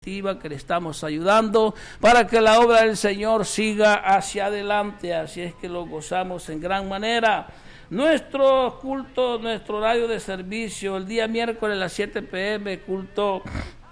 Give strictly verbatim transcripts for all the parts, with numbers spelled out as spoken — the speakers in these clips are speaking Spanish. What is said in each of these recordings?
que le estamos ayudando para que la obra del Señor siga hacia adelante. Así es que lo gozamos en gran manera. Nuestro culto, nuestro horario de servicio, el día miércoles a las siete pe eme, culto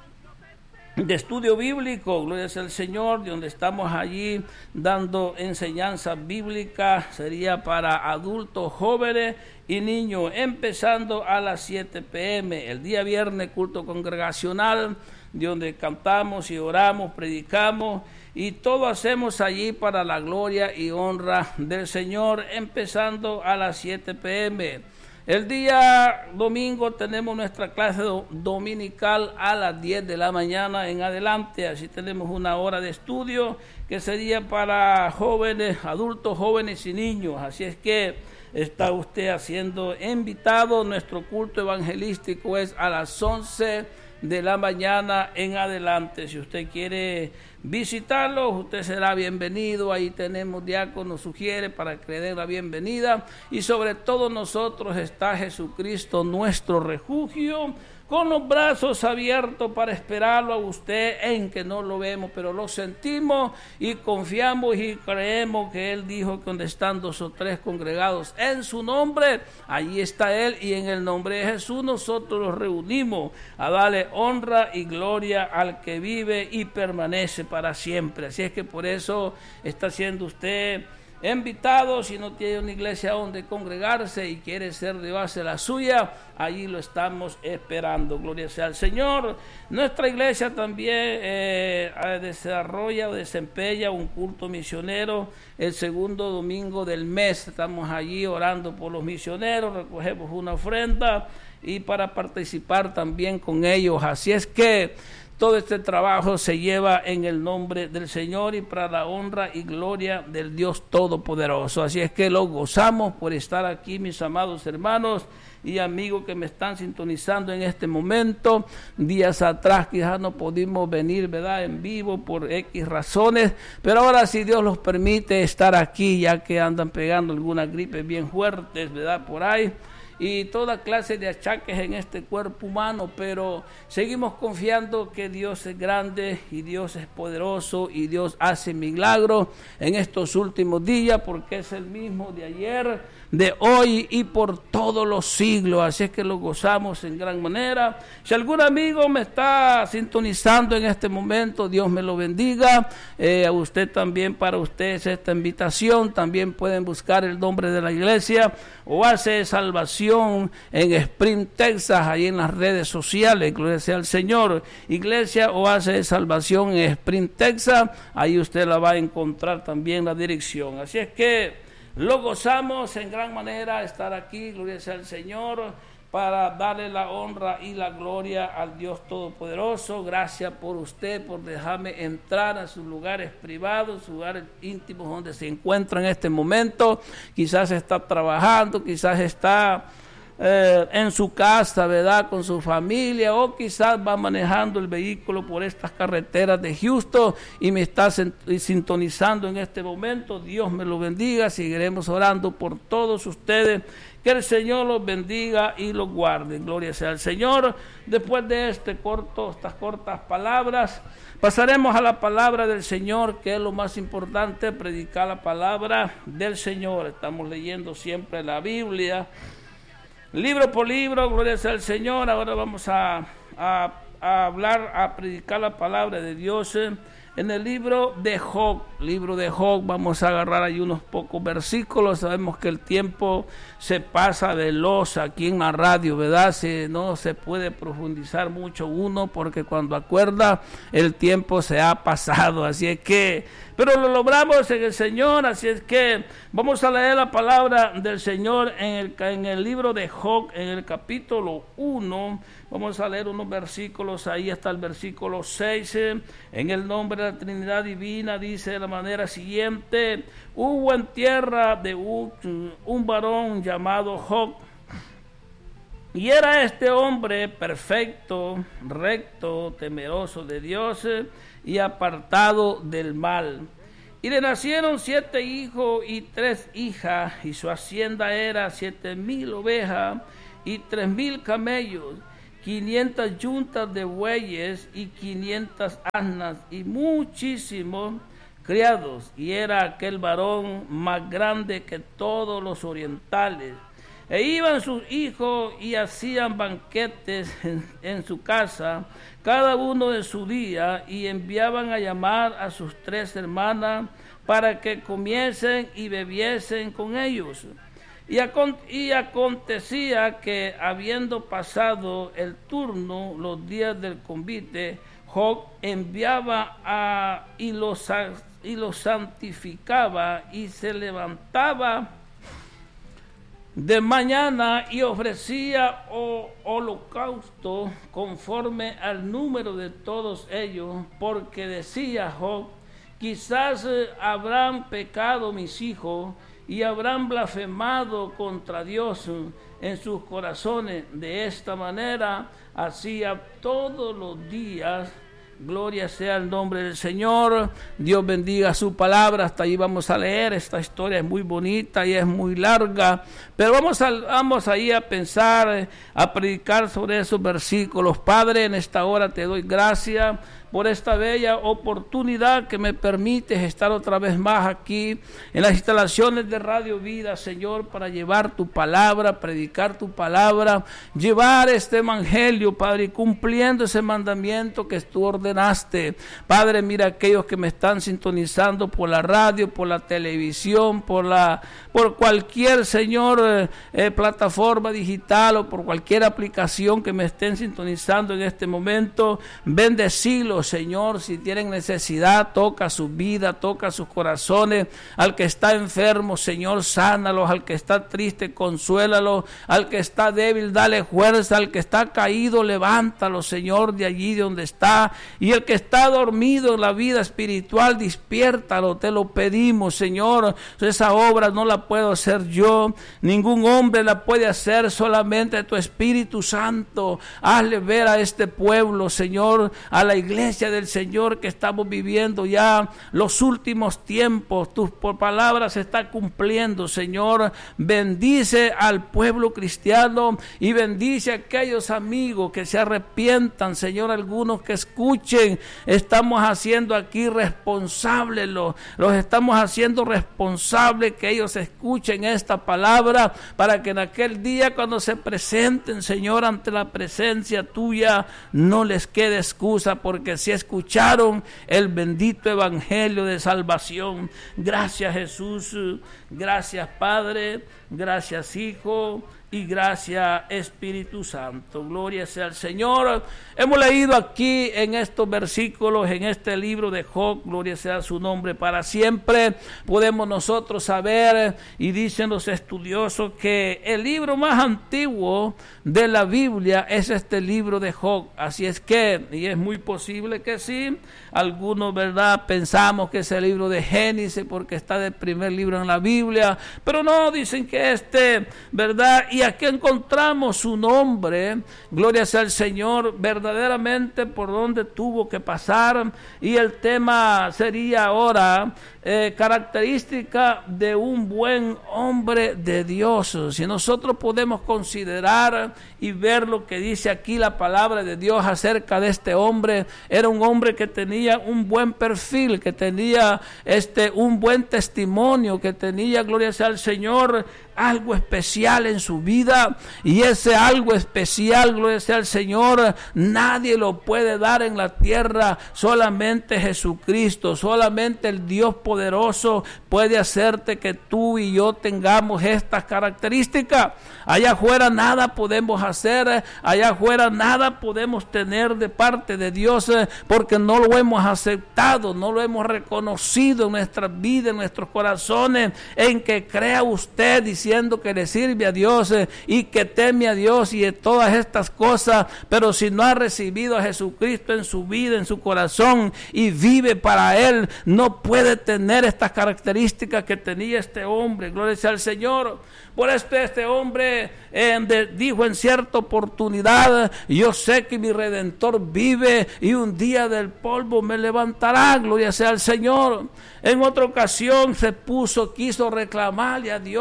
de estudio bíblico, gloria sea al Señor, donde estamos allí dando enseñanza bíblica, sería para adultos, jóvenes y niños, empezando a las siete pe eme. El día viernes, culto congregacional, donde cantamos y oramos, predicamos y todo hacemos allí para la gloria y honra del Señor, empezando a las siete pe eme. El día domingo tenemos nuestra clase do, dominical a las diez de la mañana en adelante. Así tenemos una hora de estudio que sería para jóvenes, adultos, jóvenes y niños. Así es que está usted siendo invitado. Nuestro culto evangelístico es a las once de la mañana en adelante. Si usted quiere visitarlo, usted será bienvenido. Ahí tenemos diáconos, sugiere para que le den la bienvenida. Y sobre todo nosotros está Jesucristo, nuestro refugio, con los brazos abiertos para esperarlo a usted, en que no lo vemos, pero lo sentimos y confiamos y creemos que Él dijo que donde están dos o tres congregados en su nombre, allí está Él, y en el nombre de Jesús nosotros los reunimos a darle honra y gloria al que vive y permanece para siempre. Así es que por eso está siendo usted invitado. Si no tiene una iglesia donde congregarse y quiere ser de base la suya, allí lo estamos esperando. Gloria sea al Señor. Nuestra iglesia también eh, desarrolla o desempeña un culto misionero el segundo domingo del mes. Estamos allí orando por los misioneros, recogemos una ofrenda y para participar también con ellos. Así es que todo este trabajo se lleva en el nombre del Señor y para la honra y gloria del Dios Todopoderoso. Así es que lo gozamos por estar aquí, mis amados hermanos y amigos que me están sintonizando en este momento. Días atrás quizás no pudimos venir, ¿verdad?, en vivo por X razones, pero ahora si Dios los permite estar aquí, ya que andan pegando algunas gripes bien fuertes, ¿verdad?, por ahí, y toda clase de achaques en este cuerpo humano, pero seguimos confiando que Dios es grande y Dios es poderoso y Dios hace milagros en estos últimos días, porque es el mismo de ayer, de hoy y por todos los siglos. Así es que lo gozamos en gran manera. Si algún amigo me está sintonizando en este momento, Dios me lo bendiga. Eh, a usted también, para ustedes esta invitación, también pueden buscar el nombre de la iglesia, Oasis de Salvación en Spring, Texas, ahí en las redes sociales. Gloria sea al Señor. Iglesia Oasis de Salvación en Spring, Texas, ahí usted la va a encontrar también la dirección. Así es que lo gozamos en gran manera estar aquí, gloria sea al Señor, para darle la honra y la gloria al Dios Todopoderoso. Gracias por usted, por dejarme entrar a sus lugares privados, sus lugares íntimos donde se encuentra en este momento. Quizás está trabajando, quizás está Eh, en su casa, ¿verdad?, con su familia, o quizás va manejando el vehículo por estas carreteras de Houston y me está sintonizando en este momento. Dios me lo bendiga. Seguiremos orando por todos ustedes. Que el Señor los bendiga y los guarde. Gloria sea al Señor. Después de este corto, estas cortas palabras, pasaremos a la palabra del Señor, que es lo más importante, predicar la palabra del Señor. Estamos leyendo siempre la Biblia, libro por libro, gloria sea al Señor. Ahora vamos a, a, a hablar, a predicar la palabra de Dios eh, en el libro de Job. Libro de Job, vamos a agarrar ahí unos pocos versículos. Sabemos que el tiempo se pasa veloz aquí en la radio, ¿verdad? Se, no se puede profundizar mucho uno, porque cuando acuerda el tiempo se ha pasado. Así es que, pero lo logramos en el Señor. Así es que vamos a leer la palabra del Señor en el, en el libro de Job, en el capítulo uno. Vamos a leer unos versículos, ahí hasta el versículo seis. En el nombre de la Trinidad Divina, dice de la manera siguiente: hubo en tierra de un, un varón llamado Job, y era este hombre perfecto, recto, temeroso de Dios y apartado del mal. Y le nacieron siete hijos y tres hijas, y su hacienda era siete mil ovejas y tres mil camellos, quinientas yuntas de bueyes y quinientas asnas y muchísimos criados, y era aquel varón más grande que todos los orientales. E iban sus hijos y hacían banquetes en, en su casa, cada uno de su día, y enviaban a llamar a sus tres hermanas para que comiesen y bebiesen con ellos. Y, acon y acontecía que, habiendo pasado el turno, los días del convite, Job enviaba a, y los, y los santificaba, y se levantaba de mañana y ofrecía oh, holocausto conforme al número de todos ellos, porque decía Job: quizás eh, habrán pecado mis hijos y habrán blasfemado contra Dios en sus corazones. De esta manera hacía todos los días. Gloria sea el nombre del Señor. Dios bendiga su palabra. Hasta ahí vamos a leer. Esta historia es muy bonita y es muy larga, pero vamos, a, vamos ahí a pensar, a predicar sobre esos versículos. Padre, en esta hora te doy gracias por esta bella oportunidad que me permites estar otra vez más aquí en las instalaciones de Radio Vida, Señor, para llevar tu palabra, predicar tu palabra, llevar este evangelio, Padre, cumpliendo ese mandamiento que tú ordenaste. Padre, mira aquellos que me están sintonizando por la radio, por la televisión, por la por cualquier, Señor, eh, eh, plataforma digital o por cualquier aplicación que me estén sintonizando en este momento. Bendecilos, Señor. Si tienen necesidad, toca su vida, toca sus corazones. Al que está enfermo, Señor, sánalos. Al que está triste, consuélalo. Al que está débil, dale fuerza. Al que está caído, levántalo, Señor, de allí donde está. Y el que está dormido en la vida espiritual, despiértalo. Te lo pedimos, Señor. Esa obra no la puedo hacer yo, ningún hombre la puede hacer, solamente tu Espíritu Santo. Hazle ver a este pueblo, Señor, a la iglesia del Señor, que estamos viviendo ya los últimos tiempos. Tu palabra se está cumpliendo, Señor. Bendice al pueblo cristiano y bendice a aquellos amigos que se arrepientan, Señor, algunos que escuchen. Estamos haciendo aquí responsables, los, los estamos haciendo responsables, que ellos escuchen esta palabra, para que en aquel día, cuando se presenten, Señor, ante la presencia tuya, no les quede excusa, porque si escucharon el bendito evangelio de salvación. Gracias, Jesús. Gracias, Padre. Gracias, Hijo. Y gracias, Espíritu Santo. Gloria sea al Señor. Hemos leído aquí en estos versículos, en este libro de Job, gloria sea su nombre para siempre. Podemos nosotros saber, y dicen los estudiosos, que el libro más antiguo de la Biblia es este libro de Job. Así es que, y es muy posible que sí, algunos, ¿verdad?, pensamos que es el libro de Génesis porque está del primer libro en la Biblia, pero no, dicen que este, ¿verdad?, y aquí encontramos su nombre, gloria sea al Señor, verdaderamente por donde tuvo que pasar. Y el tema sería ahora eh, característica de un buen hombre de Dios. Si nosotros podemos considerar y ver lo que dice aquí la palabra de Dios acerca de este hombre, era un hombre que tenía un buen perfil, que tenía este un buen testimonio, que tenía, gloria sea al Señor, algo especial en su vida, y ese algo especial, gloria sea al Señor, nadie lo puede dar en la tierra, solamente Jesucristo, solamente el Dios poderoso puede hacerte que tú y yo tengamos estas características. Allá afuera nada podemos hacer, allá afuera nada podemos tener de parte de Dios, porque no lo hemos aceptado, no lo hemos reconocido en nuestras vidas, en nuestros corazones, en que crea usted diciendo que le sirve a Dios eh, y que teme a Dios y de todas estas cosas, pero si no ha recibido a Jesucristo en su vida, en su corazón, y vive para Él, no puede tener estas características que tenía este hombre. Gloria sea al Señor. Por esto este hombre eh, de, dijo en cierta oportunidad: yo sé que mi Redentor vive y un día del polvo me levantará. Gloria sea al Señor. En otra ocasión se puso, quiso reclamarle a Dios, eh,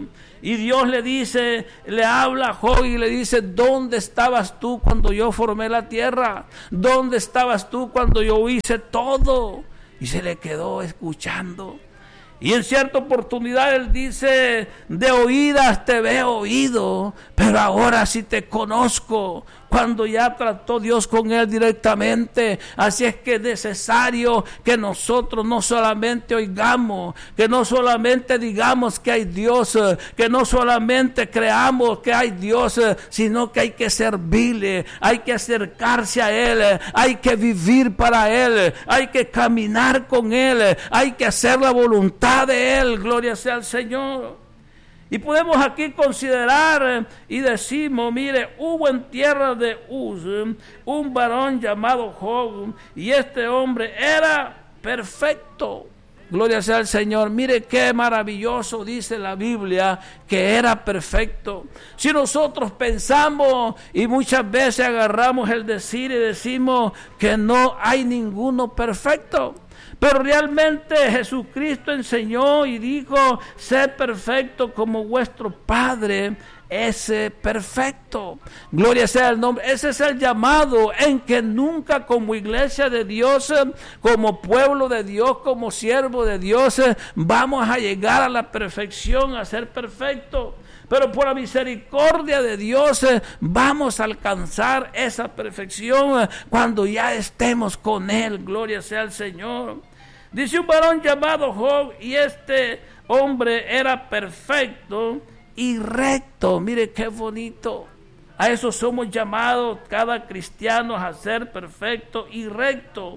Y Dios le dice, le habla a Job y le dice, ¿dónde estabas tú cuando yo formé la tierra? ¿Dónde estabas tú cuando yo hice todo? Y se le quedó escuchando. Y en cierta oportunidad él dice, de oídas te he oído, pero ahora sí te conozco. Cuando ya trató Dios con él directamente. Así es que es necesario que nosotros no solamente oigamos, que no solamente digamos que hay Dios, que no solamente creamos que hay Dios, sino que hay que servirle, hay que acercarse a Él, hay que vivir para Él, hay que caminar con Él, hay que hacer la voluntad de Él. Gloria sea al Señor. Y podemos aquí considerar y decimos, mire, hubo en tierra de Uz un varón llamado Job, y este hombre era perfecto. Gloria sea al Señor. Mire qué maravilloso dice la Biblia que era perfecto. Si nosotros pensamos y muchas veces agarramos el decir y decimos que no hay ninguno perfecto, pero realmente Jesucristo enseñó y dijo, sé perfecto como vuestro Padre es perfecto. Gloria sea el nombre. Ese es el llamado en que nunca como iglesia de Dios, como pueblo de Dios, como siervo de Dios, vamos a llegar a la perfección, a ser perfecto. Pero por la misericordia de Dios vamos a alcanzar esa perfección cuando ya estemos con Él. Gloria sea al Señor. Dice un varón llamado Job, y este hombre era perfecto y recto. Mire qué bonito. A eso somos llamados cada cristiano a ser perfecto y recto,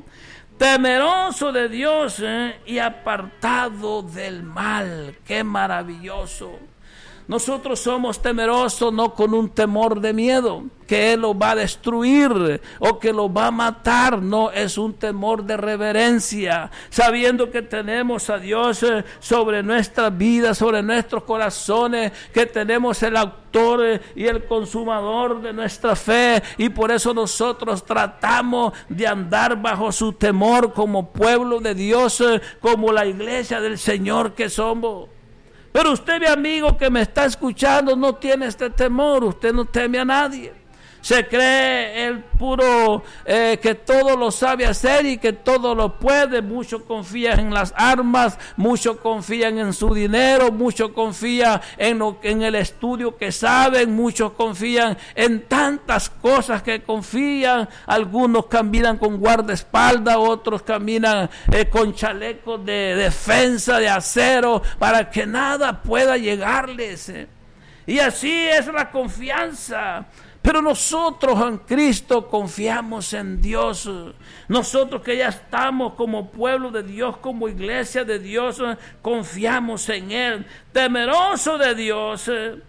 temeroso de Dios eh, y apartado del mal. Qué maravilloso. Nosotros somos temerosos no con un temor de miedo, que Él lo va a destruir o que lo va a matar. No, es un temor de reverencia, sabiendo que tenemos a Dios sobre nuestras vidas, sobre nuestros corazones, que tenemos el autor y el consumador de nuestra fe, y por eso nosotros tratamos de andar bajo su temor como pueblo de Dios, como la iglesia del Señor que somos. Pero usted, mi amigo que me está escuchando, no tiene este temor. Usted no teme a nadie. Se cree el puro eh, que todo lo sabe hacer y que todo lo puede. Muchos confían en las armas, muchos confían en su dinero, muchos confían en, lo, en el estudio que saben, muchos confían en tantas cosas que confían. Algunos caminan con guardaespaldas, otros caminan eh, con chalecos de defensa de acero para que nada pueda llegarles. Eh. Y así es la confianza. Pero nosotros en Cristo confiamos en Dios. Nosotros que ya estamos como pueblo de Dios, como iglesia de Dios, confiamos en Él, temeroso de Dios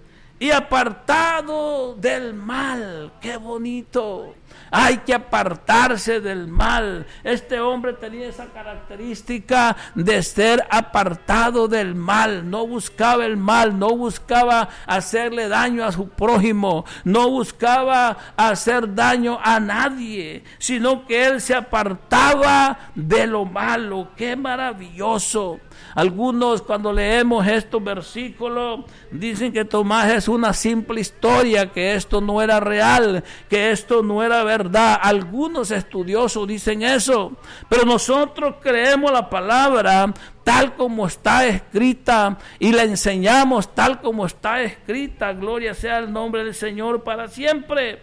y apartado del mal. ¡Qué bonito! Hay que apartarse del mal. Este hombre tenía esa característica de ser apartado del mal. No buscaba el mal, no buscaba hacerle daño a su prójimo, no buscaba hacer daño a nadie, sino que él se apartaba de lo malo. ¡Qué maravilloso! Algunos, cuando leemos estos versículos, dicen que Tomás es una simple historia, que esto no era real, que esto no era verdad. Algunos estudiosos dicen eso, pero nosotros creemos la palabra tal como está escrita y la enseñamos tal como está escrita. Gloria sea el nombre del Señor para siempre.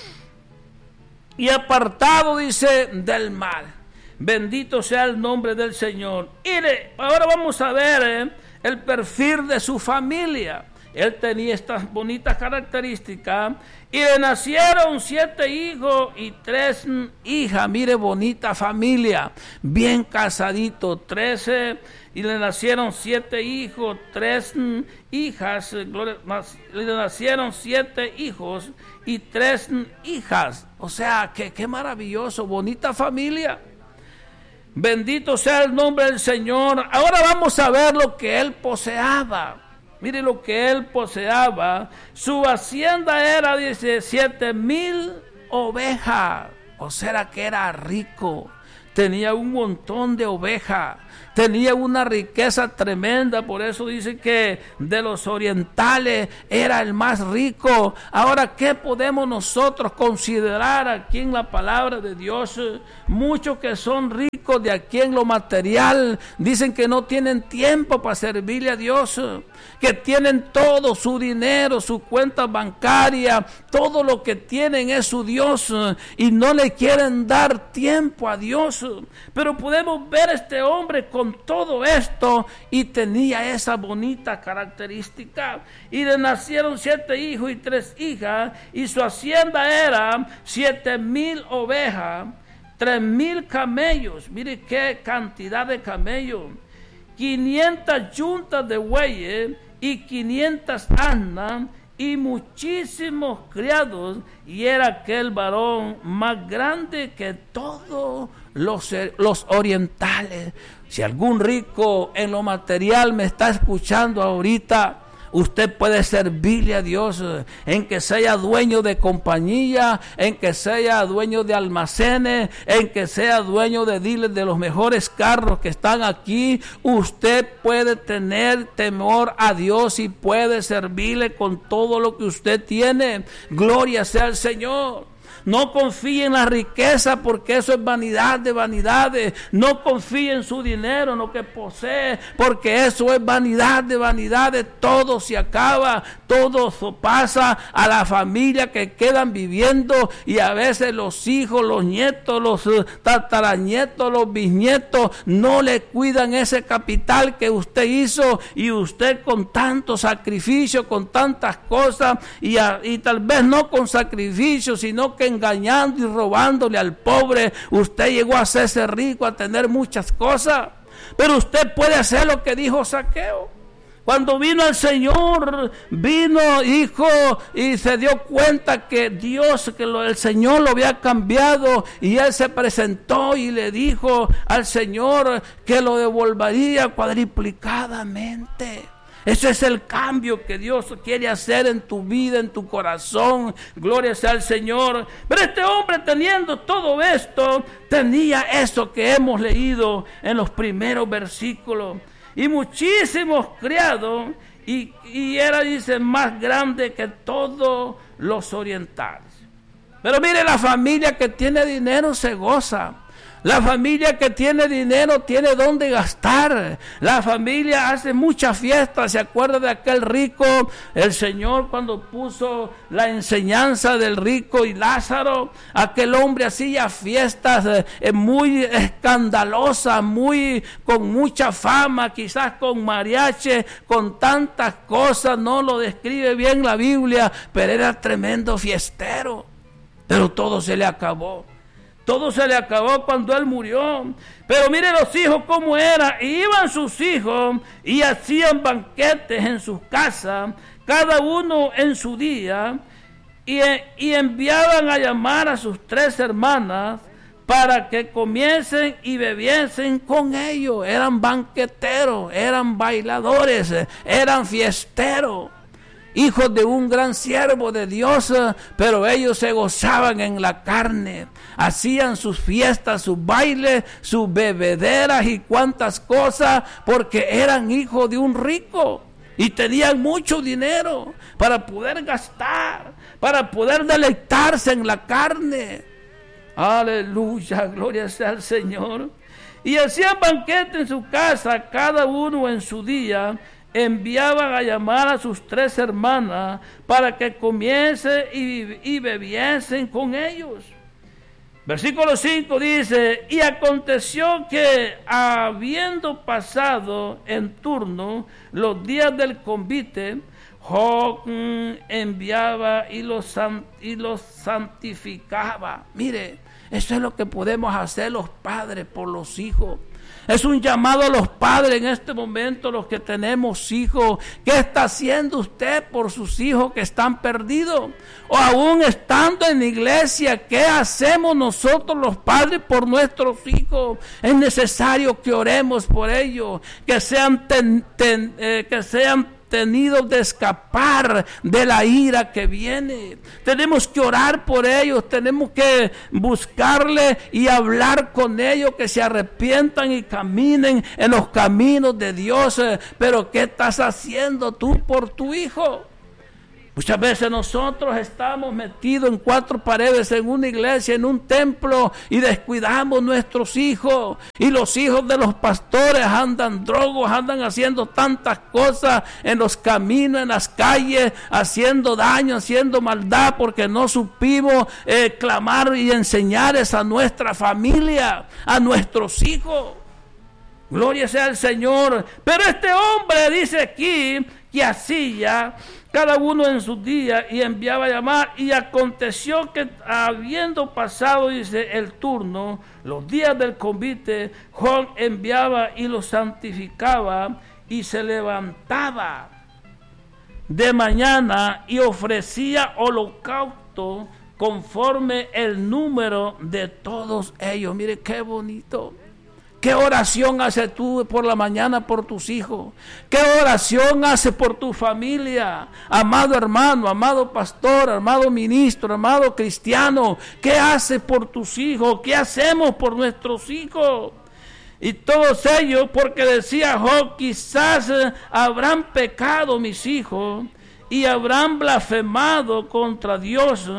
Y apartado, dice, del mal. Bendito sea el nombre del Señor. Y le, ahora vamos a ver eh, el perfil de su familia. Él tenía estas bonitas características. Y le nacieron siete hijos y tres hijas. Mire, bonita familia. Bien casadito. Trece. Y le nacieron siete hijos, tres hijas. Le nacieron siete hijos y tres hijas. O sea, que qué maravilloso. Bonita familia. Bendito sea el nombre del Señor. Ahora vamos a ver lo que él poseaba. Mire lo que él poseaba. Su hacienda era diecisiete mil ovejas. O sea que era rico. tenía un montón de ovejas, tenía una riqueza tremenda, por eso dice que de los orientales era el más rico. Ahora, ¿qué podemos nosotros considerar aquí en la palabra de Dios? Muchos que son ricos de aquí en lo material dicen que no tienen tiempo para servirle a Dios, que tienen todo su dinero, su cuenta bancaria, todo lo que tienen es su Dios y no le quieren dar tiempo a Dios. Pero podemos ver a este hombre con todo esto y tenía esa bonita característica, y le nacieron siete hijos y tres hijas, y su hacienda era siete mil ovejas, tres mil camellos, mire qué cantidad de camellos, quinientas yuntas de bueyes y quinientas asnas y muchísimos criados, y era aquel varón más grande que todos los, los orientales. Si algún rico en lo material me está escuchando ahorita, usted puede servirle a Dios en que sea dueño de compañía, en que sea dueño de almacenes, en que sea dueño de dealers de los mejores carros que están aquí. Usted puede tener temor a Dios y puede servirle con todo lo que usted tiene. Gloria sea al Señor. No confíe en la riqueza, porque eso es vanidad de vanidades. No confíe en su dinero, en lo que posee, porque eso es vanidad de vanidades. Todo se acaba, todo se pasa. A la familia que quedan viviendo, y a veces los hijos, los nietos, los tataranietos, los bisnietos no le cuidan ese capital que usted hizo, y usted con tanto sacrificio, con tantas cosas, y, a, y tal vez no con sacrificio, sino que engañando y robándole al pobre, usted llegó a hacerse rico, a tener muchas cosas. Pero usted puede hacer lo que dijo Zaqueo. Cuando vino el Señor, vino, hijo, y se dio cuenta que Dios, que lo, el Señor lo había cambiado, y él se presentó y le dijo al Señor que lo devolvería cuadriplicadamente. Ese es el cambio que Dios quiere hacer en tu vida, en tu corazón. Gloria sea al Señor. Pero este hombre, teniendo todo esto, tenía eso que hemos leído en los primeros versículos. Y muchísimos criados, y, y era, dice, más grande que todos los orientales. Pero mire, la familia que tiene dinero se goza. La familia que tiene dinero tiene dónde gastar. La familia hace muchas fiestas. ¿Se acuerda de aquel rico? El Señor, cuando puso la enseñanza del rico y Lázaro, aquel hombre hacía fiestas eh, muy escandalosas, muy, con mucha fama, quizás con mariachi, con tantas cosas. No lo describe bien la Biblia, pero era tremendo fiestero. Pero todo se le acabó. Todo se le acabó cuando él murió. Pero mire los hijos cómo era. Iban sus hijos y hacían banquetes en sus casas, cada uno en su día, y, y enviaban a llamar a sus tres hermanas para que comiesen y bebiesen con ellos. Eran banqueteros, eran bailadores, eran fiesteros. Hijos de un gran siervo de Dios, pero ellos se gozaban en la carne. Hacían sus fiestas, sus bailes, sus bebederas y cuantas cosas, porque eran hijos de un rico y tenían mucho dinero para poder gastar, para poder deleitarse en la carne. Aleluya, gloria sea al Señor. Y hacían banquete en su casa, cada uno en su día. Enviaban a llamar a sus tres hermanas para que comiesen y, y bebiesen con ellos. Versículo cinco dice: y aconteció que, habiendo pasado en turno los días del convite, Job enviaba y los, y los santificaba. Mire, eso es lo que podemos hacer los padres por los hijos. Es un llamado a los padres en este momento, los que tenemos hijos. ¿Qué está haciendo usted por sus hijos que están perdidos? O aún estando en la iglesia, ¿qué hacemos nosotros los padres por nuestros hijos? Es necesario que oremos por ellos, que sean, ten, ten, eh, que sean detenidos de escapar de la ira que viene. Tenemos que orar por ellos, tenemos que buscarle y hablar con ellos, que se arrepientan y caminen en los caminos de Dios. Pero ¿qué estás haciendo tú por tu hijo? Muchas veces nosotros estamos metidos en cuatro paredes, en una iglesia, en un templo, y descuidamos nuestros hijos. Y los hijos de los pastores andan drogos, andan haciendo tantas cosas en los caminos, en las calles, haciendo daño, haciendo maldad, porque no supimos eh, clamar y enseñarles a nuestra familia, a nuestros hijos. Gloria sea al Señor. Pero este hombre dice aquí que hacía cada uno en su día y enviaba a llamar, y aconteció que habiendo pasado, dice, el turno, los días del convite, Juan enviaba y los santificaba, y se levantaba de mañana y ofrecía holocausto conforme el número de todos ellos. Mire qué bonito. ¿Qué oración haces tú por la mañana por tus hijos? ¿Qué oración haces por tu familia? Amado hermano, amado pastor, amado ministro, amado cristiano, ¿qué haces por tus hijos? ¿Qué hacemos por nuestros hijos? Y todos ellos, porque decía Job, quizás habrán pecado mis hijos y habrán blasfemado contra Dios,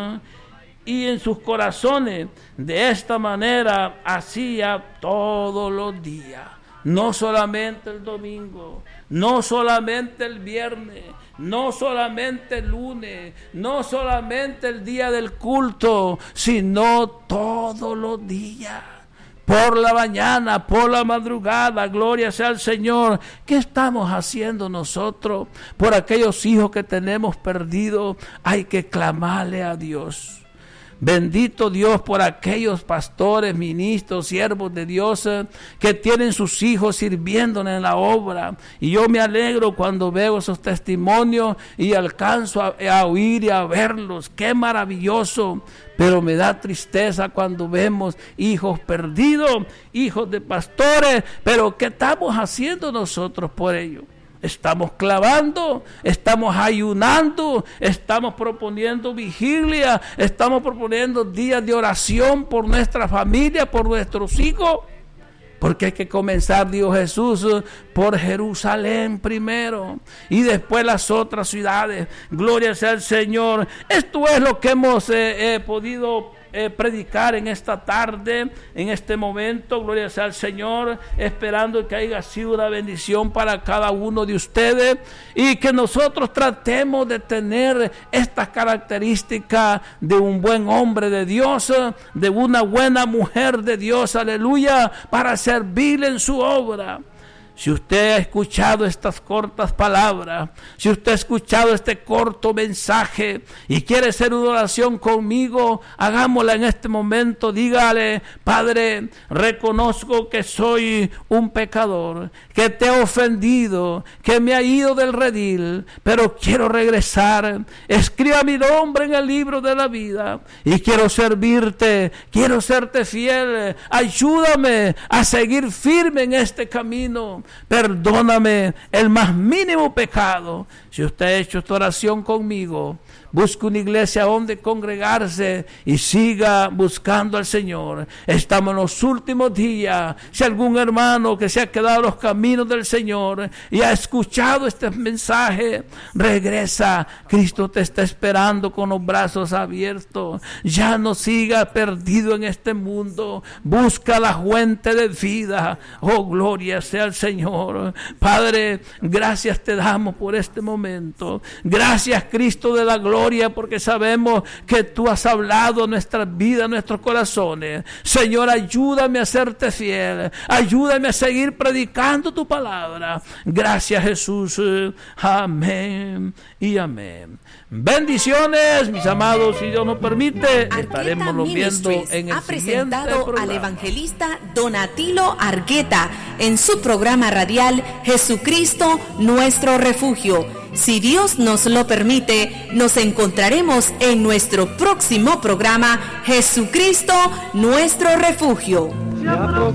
y en sus corazones de esta manera hacía todos los días, no solamente el domingo, no solamente el viernes, no solamente el lunes, no solamente el día del culto, sino todos los días. Por la mañana, por la madrugada, gloria sea al Señor. ¿Qué estamos haciendo nosotros por aquellos hijos que tenemos perdidos? Hay que clamarle a Dios. Bendito Dios por aquellos pastores, ministros, siervos de Dios eh, que tienen sus hijos sirviendo en la obra. Y yo me alegro cuando veo esos testimonios y alcanzo a, a oír y a verlos. ¡Qué maravilloso! Pero me da tristeza cuando vemos hijos perdidos, hijos de pastores. Pero ¿qué estamos haciendo nosotros por ellos? Estamos clavando, estamos ayunando, estamos proponiendo vigilia, estamos proponiendo días de oración por nuestra familia, por nuestros hijos. Porque hay que comenzar, dijo Jesús, por Jerusalén primero y después las otras ciudades. Gloria sea al Señor. Esto es lo que hemos eh, eh, podido Eh, predicar en esta tarde, en este momento. Gloria sea al Señor, esperando que haya sido una bendición para cada uno de ustedes y que nosotros tratemos de tener estas características de un buen hombre de Dios, de una buena mujer de Dios, aleluya, para servirle en su obra. Si usted ha escuchado estas cortas palabras, si usted ha escuchado este corto mensaje y quiere hacer una oración conmigo, hagámosla en este momento. Dígale: Padre, reconozco que soy un pecador, que te he ofendido, que me ha ido del redil, pero quiero regresar. Escriba mi nombre en el libro de la vida y quiero servirte, quiero serte fiel. Ayúdame a seguir firme en este camino. Perdóname el más mínimo pecado. Si usted ha hecho esta oración conmigo, busque una iglesia donde congregarse y siga buscando al Señor. Estamos en los últimos días. Si algún hermano que se ha quedado en los caminos del Señor y ha escuchado este mensaje, regresa. Cristo te está esperando con los brazos abiertos. Ya no siga perdido en este mundo. Busca la fuente de vida. Oh, gloria sea al Señor. Padre, gracias te damos por este momento. Gracias, Cristo de la gloria, porque sabemos que tú has hablado a nuestras vidas, a nuestros corazones. Señor, ayúdame a serte fiel. Ayúdame a seguir predicando tu palabra. Gracias, Jesús. Amén y amén. Bendiciones, mis amados. Si Dios nos permite, estaremos lo viendo en el ha siguiente presentado programa. Al evangelista Donatilo Argueta en su programa radial Jesucristo Nuestro Refugio. Si Dios nos lo permite, nos encontraremos en nuestro próximo programa Jesucristo Nuestro Refugio.